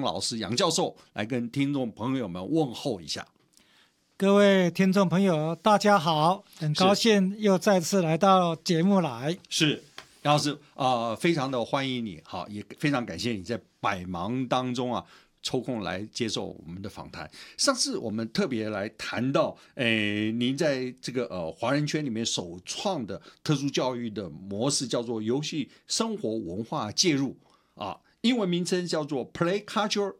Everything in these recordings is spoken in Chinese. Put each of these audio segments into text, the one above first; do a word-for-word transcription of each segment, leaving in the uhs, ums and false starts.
老师杨教授来跟听众朋友们问候一下。 各位听众朋友大家好，很高兴又再次来到节目来。 是杨老师、呃、非常的欢迎你，好，也非常感谢你在百忙当中啊抽空来接受我们的访谈。上次我们特别来谈到，诶，您在这个呃华人圈里面首创的特殊教育的模式叫做游戏生活文化介入啊，英文名称叫做 Play Culture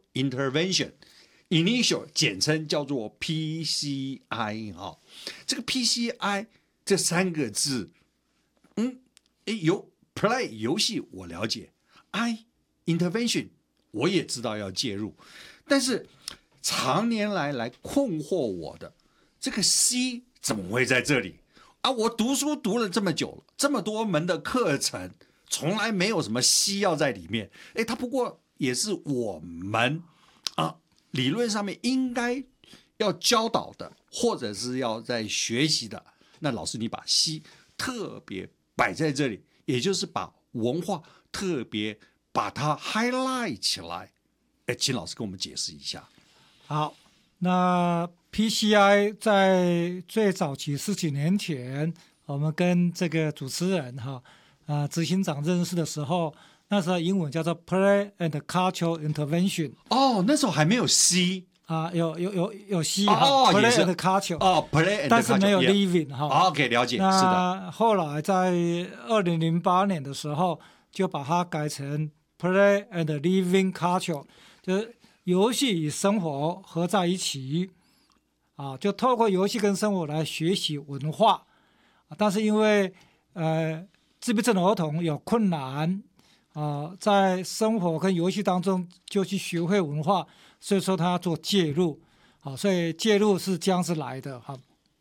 Intervention。Initial 简称叫做 P C I 哈、哦，这个 P C I 这三个字，嗯，有 Play 游戏我了解 ，I Intervention 我也知道要介入，但是常年来来困惑我的这个 C 怎么会在这里啊？我读书读了这么久了，这么多门的课程，从来没有什么 C 要在里面，哎，它不过也是我们啊。理论上面应该要教导的，或者是要在学习的。那老师，你把西特别摆在这里，也就是把文化特别把它 highlight 起来。哎，请老师跟我们解释一下。 好，那 P C I 在最早期十几年前，我们跟这个主持人哈啊、呃、执行长认识的时候。那时候英文叫做 Play and Cultural Intervention。 哦，那时候还没有 C 啊，有有有有 C 哈、哦、 ，Play and Culture 哦 ，Play and Culture， 但是没有 Living 哈、 yeah. OK， 了解，是的。 后来在二零零八年的时候，就把它改成 Play and Living Culture， 就是游戏与生活合在一起啊，就透过游戏跟生活来学习文化。但是因为呃自闭症的儿童有困难。啊，在生活跟游戏当中就去学会文化，所以说他要做介入，好，所以介入是这样子来的哈。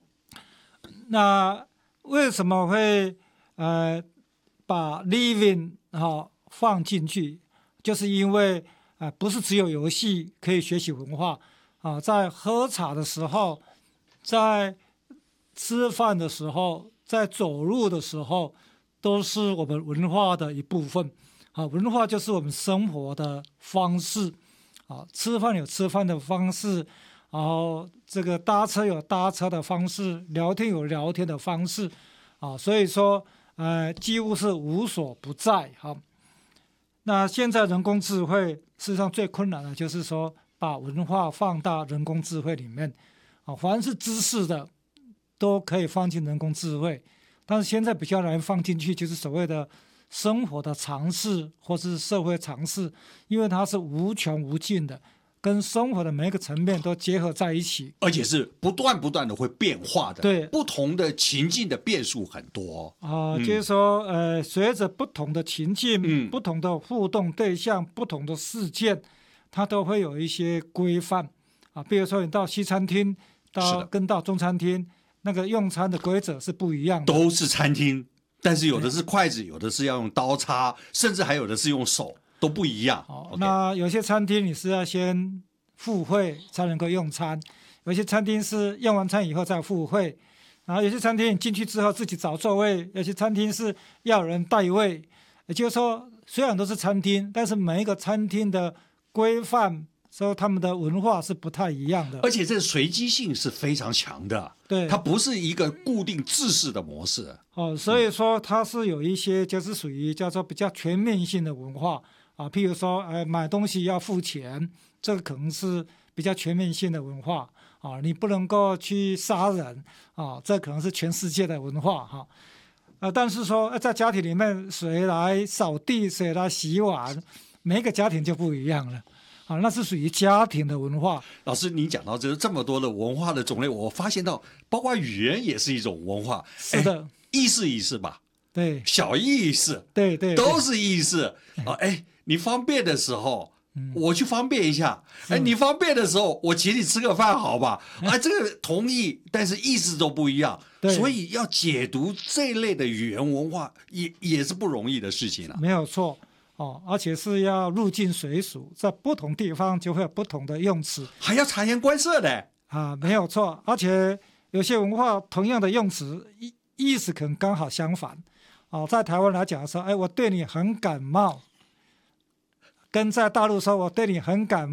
那为什么会呃把 living 哈放进去？就是因为啊、呃，不是只有游戏可以学习文化啊，在喝茶的时候，在吃饭的时候，在走路的时候，都是我们文化的一部分。啊，文化就是我们生活的方式，啊，吃饭有吃饭的方式，然后这个搭车有搭车的方式，聊天有聊天的方式，啊，所以说，呃，几乎是无所不在。哈，那现在人工智慧事实上最困难的就是说，把文化放到人工智慧里面，啊，凡是知识的都可以放进人工智慧，但是现在比较难放进去，就是所谓的。生活的常识或是社会常识，因为它是无穷无尽的，跟生活的每一个层面都结合在一起， 而且是不断不断的会变化的。 对， 不同的情境的变数很多啊、呃嗯，就是说，呃，随着不同的情境、 嗯、 不同的互动对象、不同的事件，它都会有一些规范啊。比如说，你到西餐厅，到跟到中餐厅，那个用餐的规则是不一样的， 都是餐厅。但是有的是筷子，有的是要用刀叉，甚至还有的是用手，都不一样。 哦 okay. 那有些餐厅你是要先付费才能够用餐，有些餐厅是用完餐以后再付费，然后有些餐厅你进去之后自己找座位，有些餐厅是要人带位。也就是说，虽然都是餐厅，但是每一个餐厅的规范。所以他们的文化是不太一样的， 而且这随机性是非常强的。 对， 它不是一个固定制式的模式。 哦，所以说它是有一些就是属于叫做比较全面性的文化啊，譬如说，呃，买东西要付钱，这个可能是比较全面性的文化啊。你不能够去杀人啊，这可能是全世界的文化哈。啊，但是说在家庭里面，谁来扫地，谁来洗碗，每一个家庭就不一样了。啊，那是属于家庭的文化。 老师，您讲到这这么多的文化的种类，我发现到，包括语言也是一种文化。 是的， 意思意思吧， 对， 小意思， 对 对, 对， 都是意思啊。哎，你方便的时候，嗯、我去方便一下。哎，你方便的时候，我请你吃个饭，好吧？啊，这个同意，但是意思都不一样，所以要解读这一类的语言文化，也也是不容易的事情了、啊。 没有错。哦，而且是要入境随俗，在不同地方就会有不同的用词， 还要察言观色的啊，没有错。而且有些文化同样的用词意意思可能刚好相反。哦，在台湾来讲说，哎，我对你很感冒，跟在大陆说我对你很感冒。